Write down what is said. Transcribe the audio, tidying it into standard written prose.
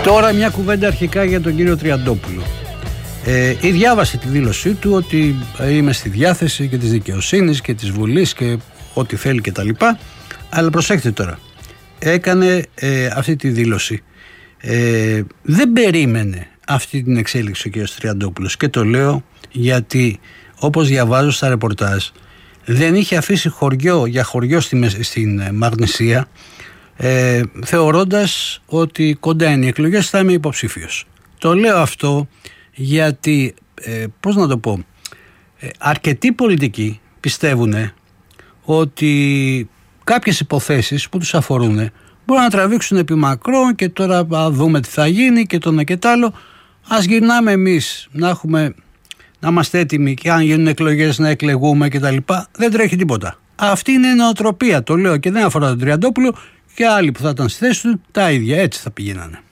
Τώρα μια κουβέντα αρχικά για τον κύριο Τριαντόπουλο. Διάβασε τη δήλωσή του ότι είμαι στη διάθεση και της δικαιοσύνης και της Βουλής και ό,τι θέλει και τα λοιπά. Αλλά προσέξτε τώρα, έκανε αυτή τη δήλωση. Δεν περίμενε αυτή την εξέλιξη ο κύριος Τριαντόπουλος, και το λέω γιατί όπως διαβάζω στα ρεπορτάζ δεν είχε αφήσει χωριό για χωριό στην Μαγνησία, θεωρώντας ότι κοντά είναι οι εκλογές, θα είμαι υποψήφιος. Το λέω αυτό γιατί, πώς να το πω, αρκετοί πολιτικοί πιστεύουν ότι κάποιες υποθέσεις που τους αφορούν μπορούν να τραβήξουν επί μακρόν και τώρα δούμε τι θα γίνει και το ένα και τ' άλλο. Ας γυρνάμε εμείς να είμαστε έτοιμοι και αν γίνουν εκλογές να εκλεγούμε κτλ. Δεν τρέχει τίποτα. Αυτή είναι η νοοτροπία, το λέω, και δεν αφορά τον Τριαντόπουλο, και άλλοι που θα ήταν στη θέση του τα ίδια, έτσι θα πηγαίνανε.